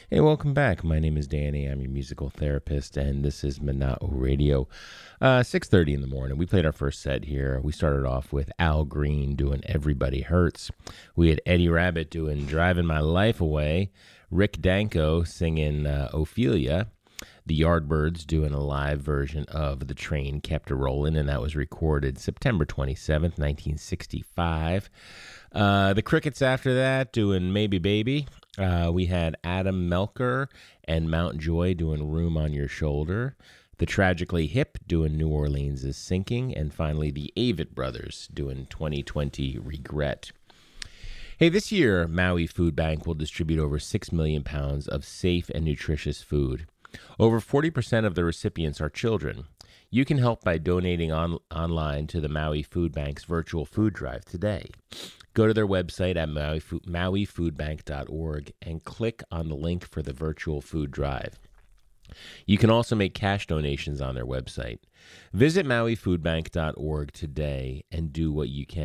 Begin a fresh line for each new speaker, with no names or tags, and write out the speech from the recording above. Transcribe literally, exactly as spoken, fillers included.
Hey, welcome back. My name is Danny. I'm your musical therapist, and this is Mana'o Radio. Uh, six thirty in the morning. We played our first set here. We started off with Al Green doing Everybody Hurts. We had Eddie Rabbit doing Driving My Life Away. Rick Danko singing uh, Ophelia. The Yardbirds doing a live version of The Train Kept A-Rollin', and that was recorded September twenty-seventh, nineteen sixty-five. Uh, the Crickets after that doing Maybe Baby. Uh, we had Adam Melker and Mount Joy doing Room on Your Shoulder. The Tragically Hip doing New Orleans is Sinking. And finally, the Avett Brothers doing twenty twenty Regret. Hey, this year, Maui Food Bank will distribute over six million pounds of safe and nutritious food. Over forty percent of the recipients are children. You can help by donating on, online to the Maui Food Bank's virtual food drive today. Go to their website at maui, maui food bank dot org and click on the link for the virtual food drive. You can also make cash donations on their website. Visit maui food bank dot org today and do what you can